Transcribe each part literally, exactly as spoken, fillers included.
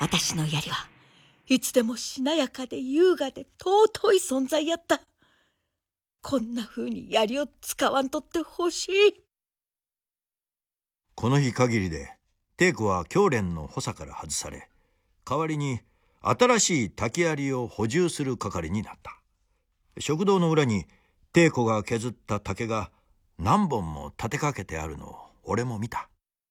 私の槍はいつでもしなやかで優雅で尊い存在やった。こんな風に槍を使わんとってほしい。 この日限りで帝子は教練の補佐から外され、代わりに新しい竹槍を補充する係になった。食堂の裏に帝子が削った竹が何本も立てかけてあるのを俺も見た。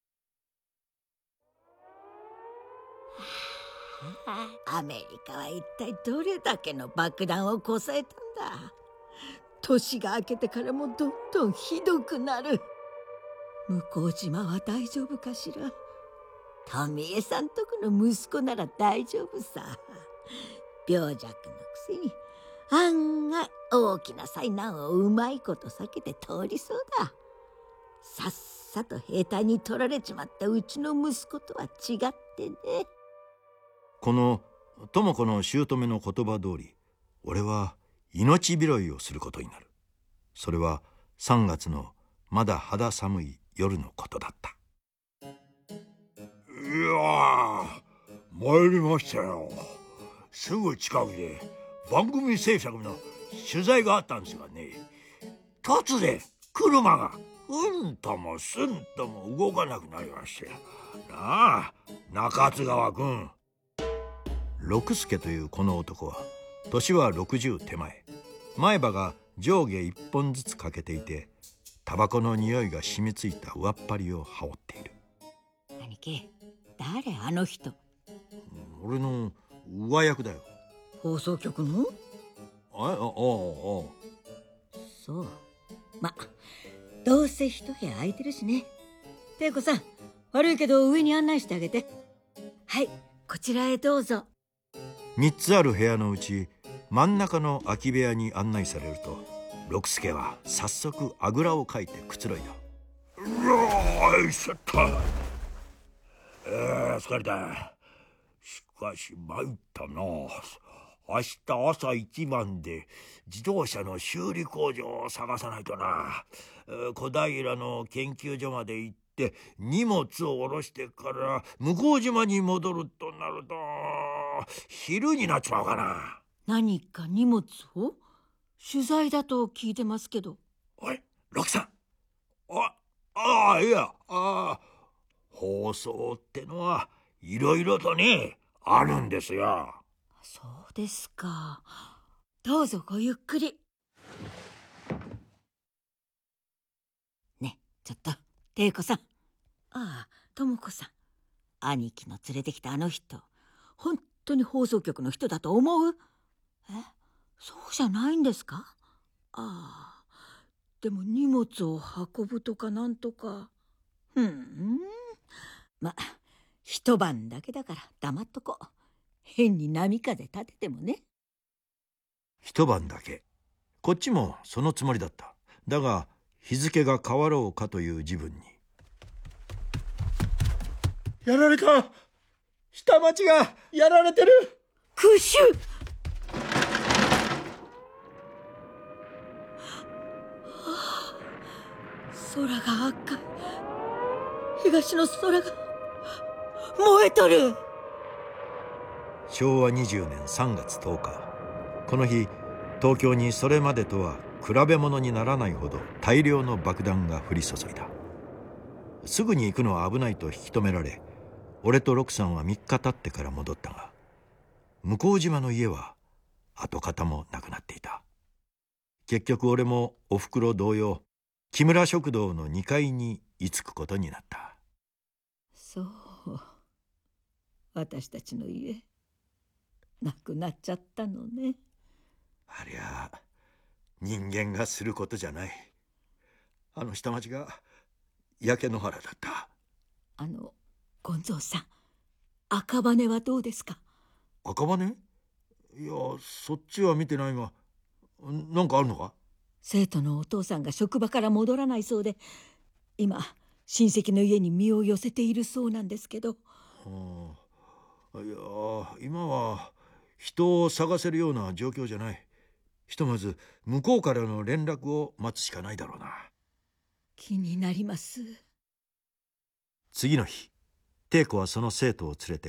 アメリカは一体どれだけの爆弾をこさえたんだ。年が明けてからもどんどんひどくなる。向島は大丈夫かしら。富江さんとこの息子なら大丈夫さ。病弱のくせに案外大きな災難をうまいこと避けて通りそうだ。さっさと兵隊に取られちまったうちの息子とは違ってね。 この智子の姑の言葉通り、俺は命拾いをすることになる。それはさんがつのまだ肌寒い夜のことだった。 いや参りましたよ。すぐ近くで番組制作の取材があったんですがね、突然車がうんともすんとも動かなくなりましてなあ、中津川君。 六助というこの男は年はろくじゅう手前、前歯が上下一本ずつ欠けていて、タバコの匂いが染みついた上っ張りを羽織っている。 兄貴、誰あの人？ 俺の上役だよ。 放送局の？ ああ、ああ、ああ。 そう。ま、どうせ一部屋空いてるしね。帝子さん、悪いけど上に案内してあげて。はい、こちらへどうぞ。 三つある部屋のうち真ん中の空き部屋に案内されると、六助は早速あぐらをかいてくつろいだ。 うわーいしょった。えー、疲れた。しかし参ったな。明日朝一番で自動車の修理工場を探さないとな。小平の研究所まで行って荷物を下ろしてから向島に戻るとなると昼になっちまうかな。 何か荷物を？取材だと聞いてますけど。 おい、六さん。あ、ああ、いや、ああ、放送ってのはいろいろとね、あるんですよ。 そうですか。どうぞごゆっくり。ね、ちょっと帝子さん。ああ、智子さん。兄貴の連れてきたあの人、本当に放送局の人だと思う？え、そうじゃないんですか？ああ、でも荷物を運ぶとかなんとか。ふん、ま、一晩だけだから黙っとこう。変に波風立ててもね。 一晩だけ。こっちもそのつもりだった。だが日付が変わろうかという自分に。 やられた。下町がやられてる。 空襲。空が赤い。東の空が燃えとる。 しょうわにじゅうねんさんがつとおか、この日東京にそれまでとは比べ物にならないほど大量の爆弾が降り注いだ。すぐに行くのは危ないと引き止められ、俺と六さんはみっか経ってから戻ったが、向島の家は跡形もなくなっていた。結局俺もおふくろ同様、木村食堂のにかいに居つくことになった。 そう、私たちの家なくなっちゃったのね。 ありゃ人間がすることじゃない。あの下町が焼け野原だった。 あの権蔵さん、赤羽はどうですか？ 赤羽？いや、そっちは見てないが、なんかあるのか？ 生徒のお父さんが職場から戻らないそうで、今親戚の家に身を寄せているそうなんですけど。 はあ、いや今は人を探せるような状況じゃない。ひとまず向こうからの連絡を待つしかないだろうな。 気になります。 次の日、帝子はその生徒を連れて